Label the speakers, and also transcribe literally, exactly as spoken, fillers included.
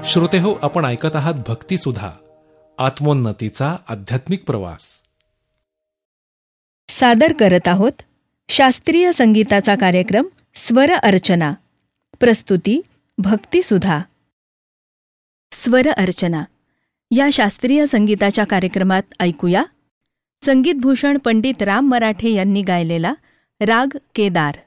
Speaker 1: श्रोतेहो, आपण ऐकत आहात भक्तिसुधा, आत्मोन्नतीचा आध्यात्मिक प्रवास.
Speaker 2: सादर करत आहोत शास्त्रीय संगीताचा कार्यक्रम स्वर अर्चना. प्रस्तुती भक्तिसुधा. स्वर अर्चना या शास्त्रीय संगीताच्या कार्यक्रमात ऐकूया संगीतभूषण पंडित राम मराठे यांनी गायलेला राग केदार.